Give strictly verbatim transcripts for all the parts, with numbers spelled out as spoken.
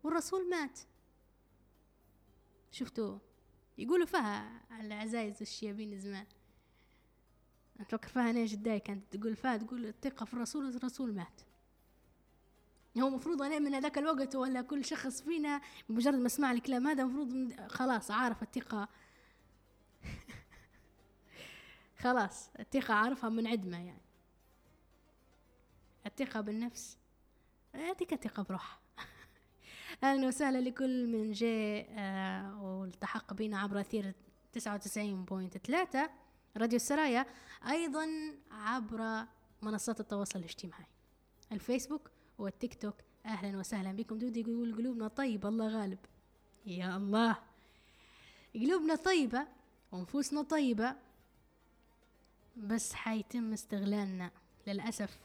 والرسول مات. شفتوا يقولوا فيها العزايز الشيابين زمان، أتفكر فيها أنا جداي كانت تقول فيها، تقول الثقة في الرسول، الرسول مات. هو مفروض أنا من هذاك الوقت ولا كل شخص فينا مجرد ما اسمع الكلام هذا مفروض خلاص عارف الثقة خلاص الثقة عارفها منعدمة. يعني الثقة بالنفس يعطيك ثقة بروح. أهلا وسهلا لكل من جاء آه والتحق بنا عبر أثير تسعة وتسعين فاصلة ثلاثة راديو السرايا، أيضا عبر منصات التواصل الاجتماعي الفيسبوك والتيك توك. أهلا وسهلا بكم. دودي يقول قلوبنا طيبة، الله غالب. يا الله، قلوبنا طيبة ونفوسنا طيبة، بس حيتم استغلالنا للأسف.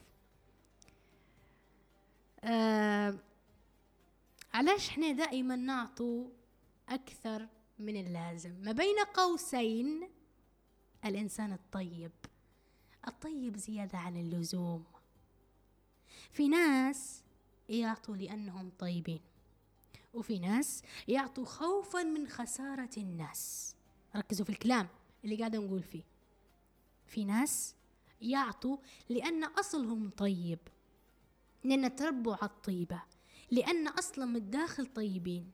آه علاش احنا دائما نعطوا أكثر من اللازم؟ ما بين قوسين الإنسان الطيب، الطيب زيادة عن اللزوم. في ناس يعطوا لأنهم طيبين، وفي ناس يعطوا خوفا من خسارة الناس. ركزوا في الكلام اللي قاعدة نقول فيه. في ناس يعطوا لأن أصلهم طيب، لأن تربوا على الطيبة، لأن أصلا من الداخل طيبين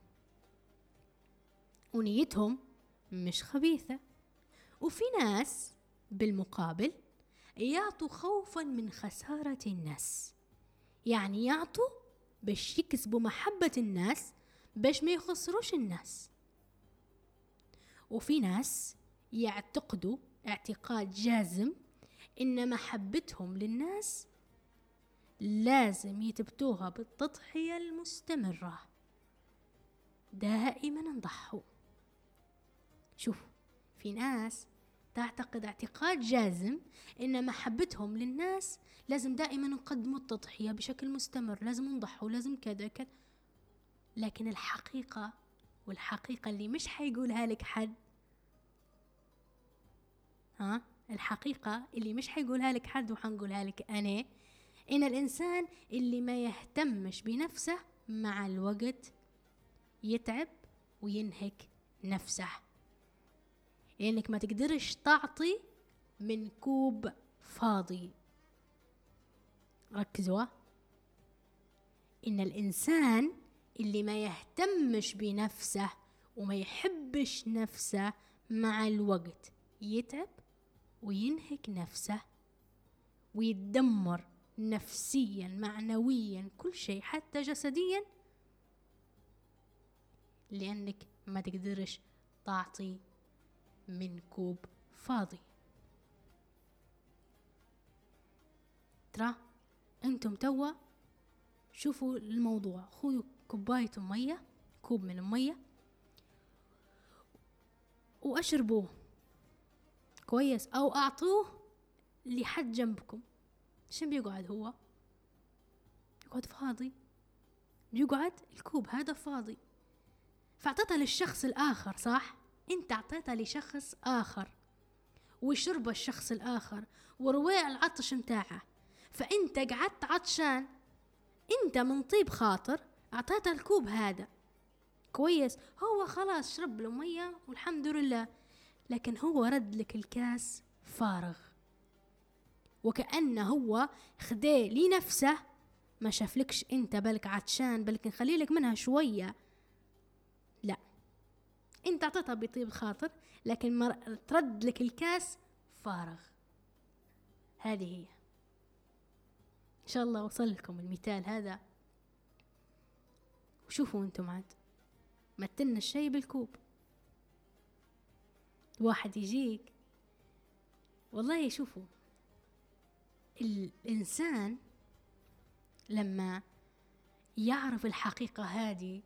ونيتهم مش خبيثة. وفي ناس بالمقابل يعطوا خوفا من خسارة الناس، يعني يعطوا باش يكسبوا محبة الناس باش ما يخسروش الناس. وفي ناس يعتقدوا اعتقاد جازم إن محبتهم للناس لازم يتبتوها بالتضحية المستمرة، دائما نضحوا. شوف، في ناس تعتقد اعتقاد جازم إن محبتهم للناس لازم دائما نقدموا التضحية بشكل مستمر، لازم نضحوا، لازم كذا كذا. لكن الحقيقة، والحقيقة اللي مش حيقولها لك حد، ها الحقيقة اللي مش حيقولها لك حد وحنقولها لك أنا، إن الإنسان اللي ما يهتمش بنفسه مع الوقت يتعب وينهك نفسه. لأنك يعني ما تقدرش تعطي من كوب فاضي. ركزوا، إن الإنسان اللي ما يهتمش بنفسه وما يحبش نفسه مع الوقت يتعب وينهك نفسه ويتدمر نفسيا معنويا كل شيء حتى جسديا، لأنك ما تقدرش تعطي من كوب فاضي. ترى انتم توا شوفوا الموضوع، خذوا كوباية مية، كوب من المية واشربوه كويس، او اعطوه لحد جنبكم. شن بيقعد؟ هو يقعد فاضي، بيقعد الكوب هذا فاضي. فاعطيتها للشخص الآخر، صح؟ انت اعطيتها لشخص آخر وشرب الشخص الآخر وروى العطش متاعه، فانت قعدت عطشان، انت من طيب خاطر اعطيتها الكوب هذا كويس، هو خلاص شرب له مية والحمد لله، لكن هو رد لك الكاس فارغ، وكأنه هو خداه لنفسه، ما شافلكش انت بالك عطشان بلك نخلي لك منها شوية. لا، انت اعطيتها بطيب خاطر لكن مر... ترد لك الكاس فارغ. هذه هي. ان شاء الله وصل لكم المثال هذا. وشوفوا انتم عاد مثلنا الشيء بالكوب. واحد يجيك والله، يشوفوا الإنسان لما يعرف الحقيقة هذه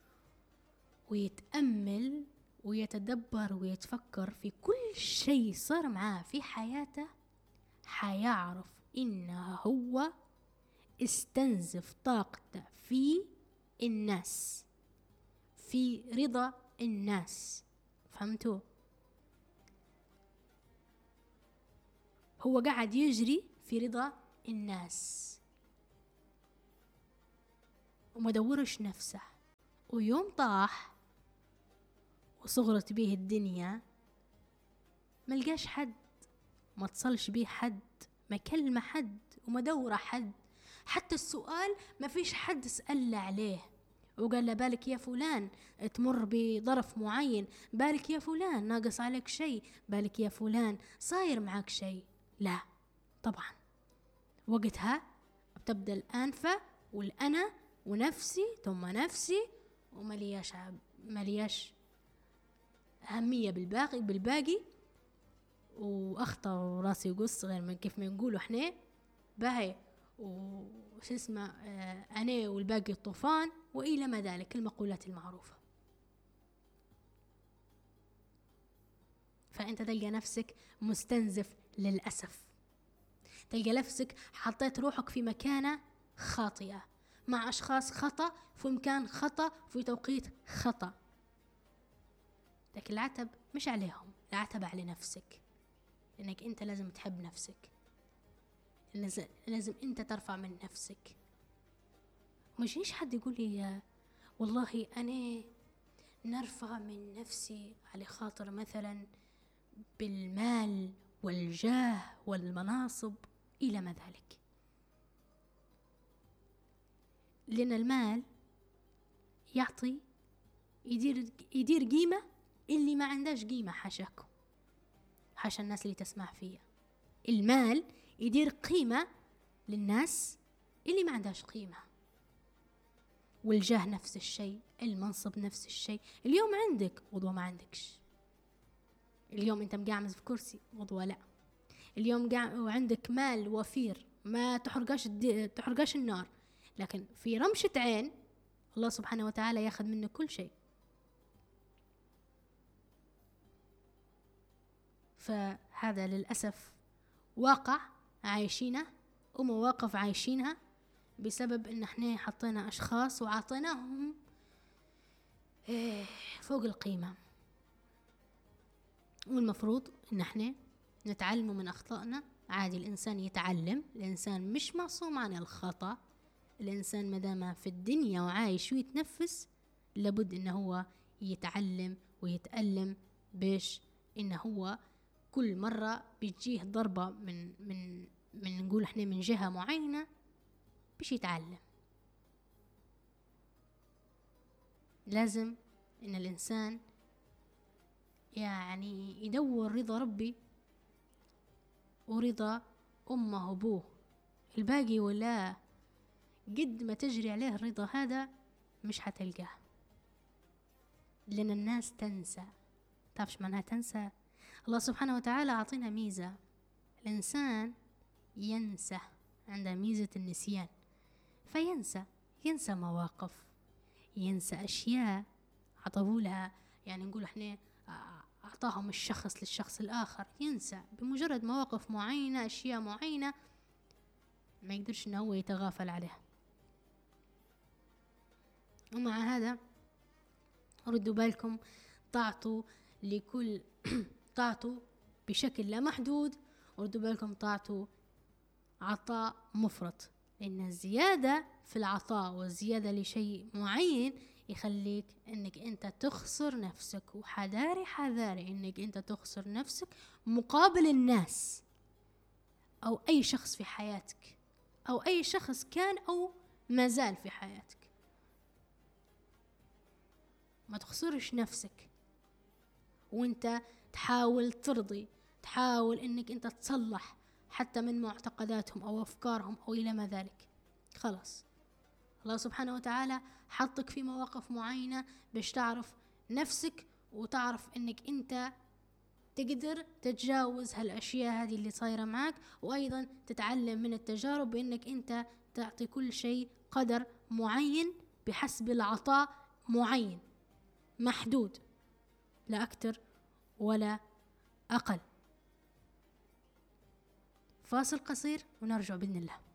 ويتأمل ويتدبر ويتفكر في كل شيء صار معاه في حياته، حيعرف إنه هو استنزف طاقته في الناس، في رضا الناس. فهمتوا؟ هو قاعد يجري في رضا الناس وما دورش نفسه ويوم طاح وصغرت بيه الدنيا ما لقاش حد، ما اتصلش بيه حد، ما كلمة حد، وما دورة حد، حتى السؤال ما فيش حد سأل عليه وقال له بالك يا فلان تمر بظرف معين، بالك يا فلان ناقص عليك شيء، بالك يا فلان صاير معك شيء. لا طبعا، وقتها بتبدأ الأنفة والأنا ونفسي ثم نفسي، وملياش ملياش أهمية بالباقي بالباقي وأخطى وراسي يقص، غير من كيف ما نقولوا احنا باهي وش اسمه آه أنا والباقي الطوفان وإلى ما ذلك المقولات المعروفة. فأنت تلقى نفسك مستنزف للأسف، تلقى نفسك حطيت روحك في مكانة خاطئة مع أشخاص خطأ في مكان خطأ في توقيت خطأ. لكن العتب مش عليهم، العتب على نفسك، لأنك أنت لازم تحب نفسك، لازم أنت ترفع من نفسك. مش ليش حد يقول لي والله أنا نرفع من نفسي على خاطر مثلا بالمال والجاه والمناصب إلى ما ذلك، لأن المال يعطي يدير يدير قيمة اللي ما عندهاش قيمة، حاشاكم حاشا الناس اللي تسمع فيها. المال يدير قيمة للناس اللي ما عندهاش قيمة، والجاه نفس الشيء، المنصب نفس الشيء. اليوم عندك وضوء ما عندكش، اليوم انت مقعمز في كرسي وضوء لا، اليوم قاعد وعندك مال وفير ما تحرقاش تحرقاش النار، لكن في رمشة عين الله سبحانه وتعالى ياخذ منك كل شيء. فهذا للأسف واقع عايشينه ومواقف عايشينها بسبب ان احنا حطينا اشخاص وعطيناهم فوق القيمة. والمفروض ان احنا نتعلم من اخطائنا. عادي الانسان يتعلم، الانسان مش معصوم عن الخطأ، الانسان مدام في الدنيا وعايش ويتنفس لابد ان هو يتعلم ويتألم، باش ان هو كل مرة بيجيه ضربة من من من نقول احنا من جهة معينة باش يتعلم. لازم ان الانسان يعني يدور رضا ربي ورضا امه وابوه، الباقي ولا قد ما تجري عليه الرضا هذا مش حتلقاه، لان الناس تنسى. تعرفش معناها تنسى؟ الله سبحانه وتعالى عطينا ميزة، الانسان ينسى، عنده ميزة النسيان، فينسى ينسى مواقف، ينسى أشياء عطولها، يعني نقول احنا أعطاهم الشخص للشخص الآخر، ينسى بمجرد مواقف معينة، أشياء معينة ما يقدرش إنه هو يتغافل عليها. ومع هذا ردوا بالكم، تعطوا لكل تعطوا بشكل لا محدود، وردوا بالكم تعطوا عطاء مفرط، لأن الزيادة في العطاء والزيادة لشيء معين يخليك انك انت تخسر نفسك. وحذاري حذاري انك انت تخسر نفسك مقابل الناس او اي شخص في حياتك، او اي شخص كان او ما زال في حياتك. ما تخسرش نفسك وانت تحاول ترضي، تحاول انك انت تصلح حتى من معتقداتهم او افكارهم او الى ما ذلك. خلاص الله سبحانه وتعالى حطك في مواقف معينة باش تعرف نفسك وتعرف انك انت تقدر تتجاوز هالاشياء هذه اللي صايرة معك، وايضا تتعلم من التجارب بانك انت تعطي كل شيء قدر معين بحسب العطاء معين محدود، لا اكتر ولا اقل. فاصل قصير ونرجع بإذن الله.